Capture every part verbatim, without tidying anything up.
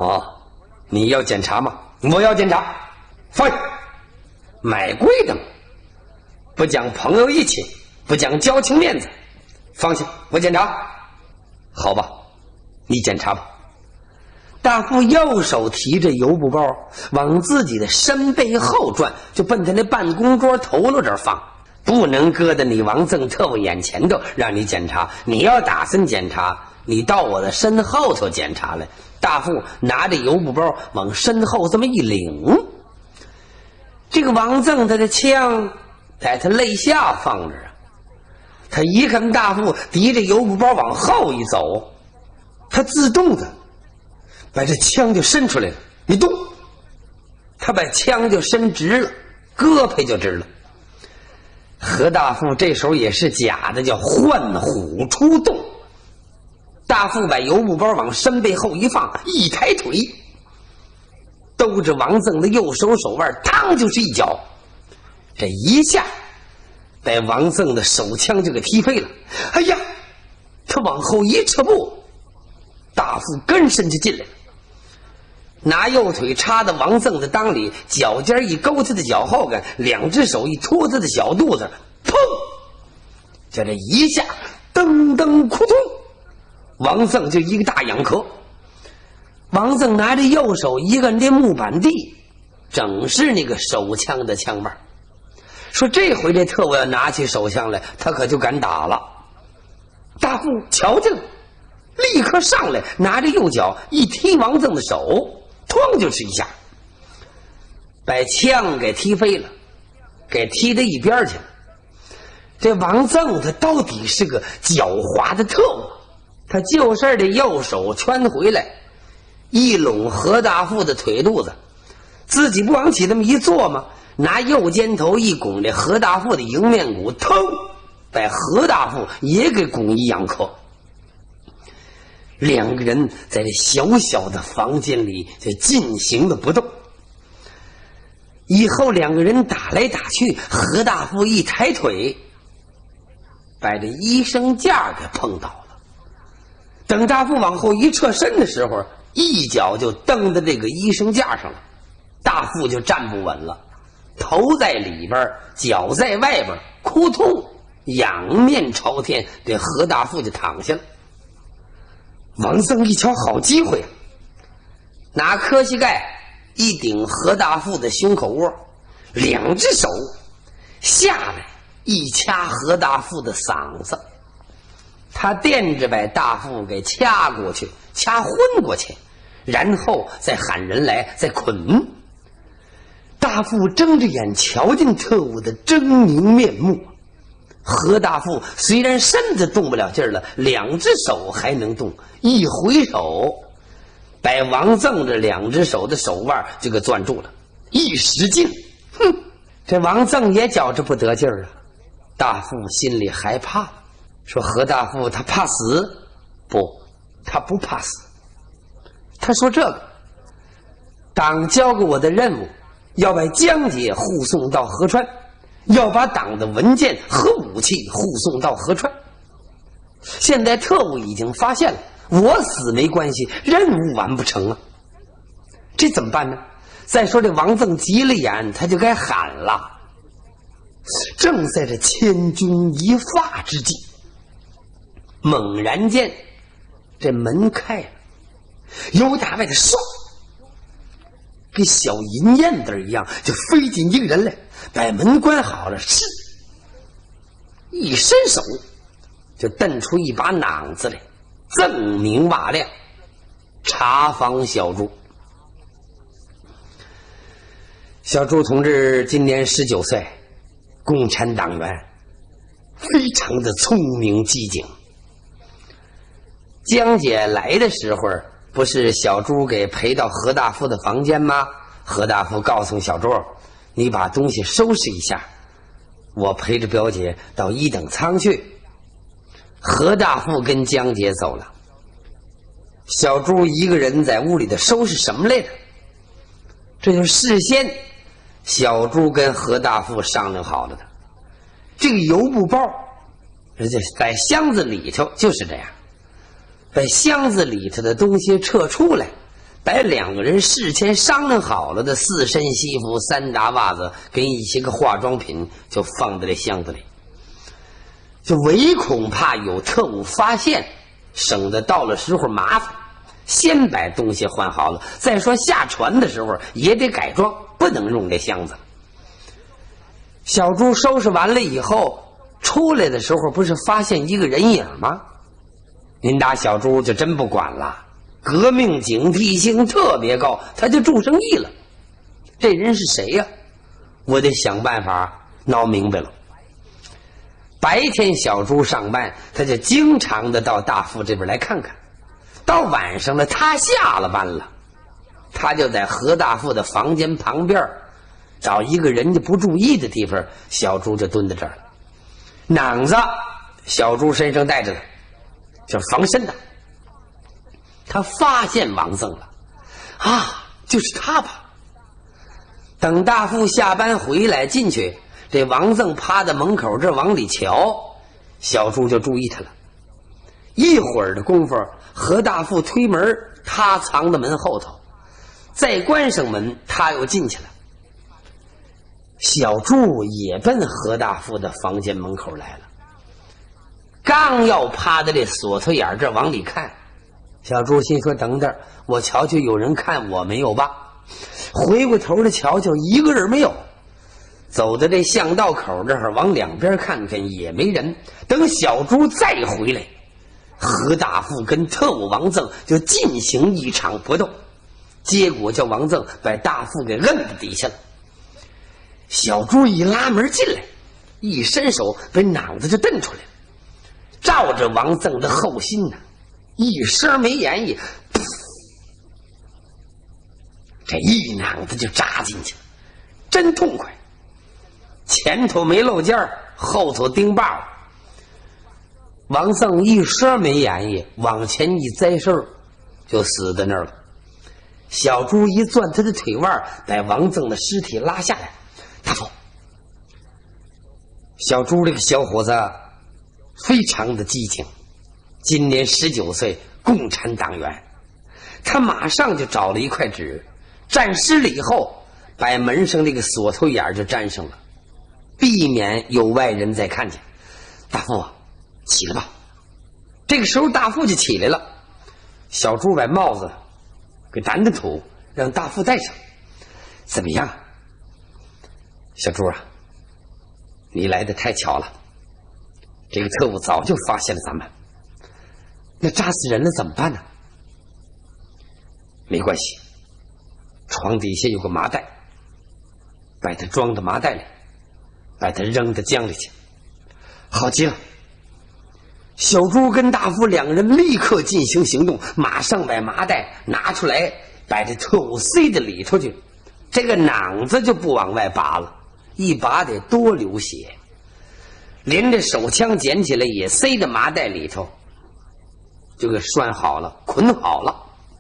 哦，你要检查吗？我要检查。放下，买贵的嘛，不讲朋友义气，不讲交情面子。放下，我检查。好吧，你检查吧。大富右手提着油布包，往自己的身背后转，就奔他那办公桌头颅这儿放。不能搁在你王正特务眼前头让你检查，你要打算检查，你到我的身后头检查来。大富拿着油布包往身后这么一领，这个王正他的枪在他肋下放着啊。他一看大富提着油布包往后一走，他自动的把这枪就伸出来了。你动，他把枪就伸直了，胳膊就直了。何大富这时候也是假的，叫唤虎出洞。大富把油布包往身背后一放，一抬腿兜着王正的右手手腕，嘡就是一脚。这一下把王正的手枪就给踢飞了。哎呀，他往后一撤步，大富跟身就进来了，拿右腿插到王正的裆里，脚尖一勾他的脚后跟，两只手一托他的小肚子，砰！就这一下，噔噔扑通，王正就一个大仰磕。王正拿着右手一个这木板地，正是那个手枪的枪把。说这回这特务要拿起手枪来，他可就敢打了。大富瞧见了，立刻上来，拿着右脚一踢王正的手，哐就是一下，把枪给踢飞了，给踢到一边去了。这王正他到底是个狡猾的特务，他就事的右手圈回来，一拢何大富的腿肚子，自己不往起这么一坐吗？拿右肩头一拱这何大富的迎面骨，腾把何大富也给拱一仰磕。两个人在这小小的房间里就进行了不动。以后两个人打来打去，何大富一抬腿把这医生架给碰倒了。等大富往后一撤身的时候，一脚就蹬到这个医生架上了，大富就站不稳了，头在里边，脚在外边，扑通仰面朝天，这何大富就躺下了。王正一瞧好机会，拿科膝盖一顶何大富的胸口窝，两只手下来一掐何大富的嗓子，他垫着把大富给掐过去，掐昏过去，然后再喊人来再捆。大富睁着眼瞧见特务的狰狞面目，何大富虽然身子动不了劲儿了，两只手还能动，一回手把王正这两只手的手腕就给攥住了，一使劲，哼，这王正也觉着不得劲儿啊。大富心里害怕了，说何大富他怕死？不，他不怕死。他说这个党交给我的任务，要把江姐护送到河川，要把党的文件和武器护送到河川。现在特务已经发现了，我死没关系，任务完不成啊，这怎么办呢？再说这王正急了眼，他就该喊了。正在这千钧一发之际，猛然间这门开了，由打外头唰跟小银燕子一样就飞进一个人来，把门关好了，是一伸手就瞪出一把榔子来，锃明瓦亮，查访小朱。小朱同志今年十九岁，共产党员，非常的聪明机警。江姐来的时候，不是小朱给陪到何大富的房间吗？何大富告诉小朱，你把东西收拾一下，我陪着表姐到一等舱去。何大富跟江姐走了，小朱一个人在屋里头收拾什么来着？这就事先小朱跟何大富商量好了的。这个油布包人家在箱子里头就是这样，把箱子里头的东西撤出来， 把两个人事前商量好了的四身西服、三打袜子跟一些个化妆品就放在这箱子里，就唯恐怕有特务发现，省得到了时候麻烦，先把东西换好了。再说下船的时候也得改装，不能用这箱子。小猪收拾完了以后出来的时候，不是发现一个人影吗？您打小猪就真不管了，革命警惕性特别高，他就注生意了。这人是谁呀？我得想办法闹明白了。白天小猪上班，他就经常的到大富这边来看看。到晚上了，他下了班了，他就在何大富的房间旁边找一个人家不注意的地方，小猪就蹲在这儿了。囊子小猪身上带着的，就是防身的。他发现王赠了，啊，就是他吧。等大富下班回来进去，这王赠趴在门口这往里瞧，小猪就注意他了。一会儿的功夫，何大富推门，他藏在门后头，再关上门，他又进去了。小猪也奔何大富的房间门口来了，刚要趴在这锁头眼这往里看，小猪心说等等，我瞧瞧有人看我没有吧。回过头来瞧瞧，一个人没有。走到这巷道口这儿，往两边看看也没人。等小猪再回来，何大富跟特务王赠就进行一场搏斗，结果叫王赠把大富给摁在底下了。小猪一拉门进来，一伸手把囊子就蹬出来，照着王赠的后心呢，一声没言语，这一囊子就扎进去了，真痛快。前头没露尖儿，后头钉把儿。王赠一声没言语，往前一栽身就死在那儿了。小猪一攥他的腿腕，把王赠的尸体拉下来。大富，小猪这个小伙子非常的激情，今年十九岁，共产党员。他马上就找了一块纸，沾湿了以后，把门上那个锁头眼就粘上了，避免有外人再看见。大富，起来吧。这个时候大富就起来了，小猪把帽子给掸掸土，让大富戴上。怎么样？小猪啊，你来的太巧了，这个特务早就发现了咱们，那扎死人了怎么办呢？没关系，床底下有个麻袋，把它装到麻袋里，把它扔到江里去。好极了。小猪跟大富两个人立刻进行行动，马上把麻袋拿出来，把这特务塞到里头去。这个囊子就不往外拔了，一拔得多流血，连这手枪捡起来也塞到麻袋里头，就给拴好了，捆好了。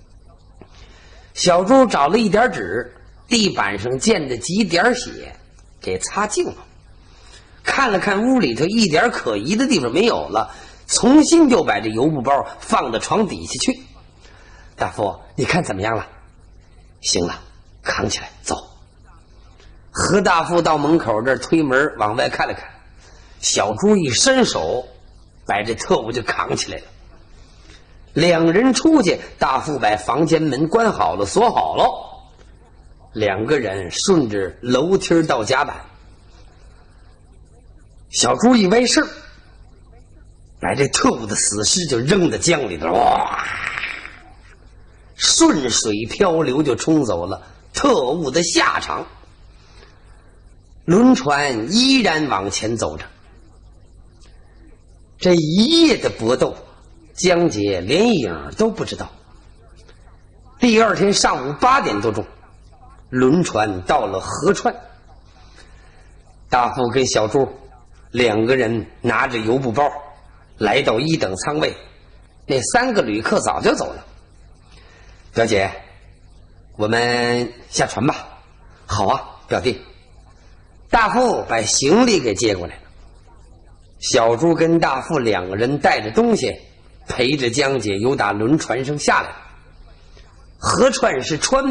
小猪找了一点纸，地板上溅的几点血给擦净了，看了看屋里头一点可疑的地方没有了，重新就把这油布包放到床底下去。大富，你看怎么样了？行了，扛起来走。何大富到门口这儿推门往外看了看，小猪一伸手把这特务就扛起来了。两人出去，大富把房间门关好了，锁好了，两个人顺着楼梯到甲板。小猪一歪身，把这特务的死尸就扔到江里头，哇，顺水漂流就冲走了。特务的下场，轮船依然往前走着。这一夜的搏斗，江姐连影都不知道。第二天上午八点多钟，轮船到了河川。大富跟小猪两个人拿着油布包来到一等舱位，那三个旅客早就走了。表姐，我们下船吧。好啊，表弟。大富把行李给接过来了，小猪跟大富两个人带着东西陪着江姐由打轮船上下来了。 河川是川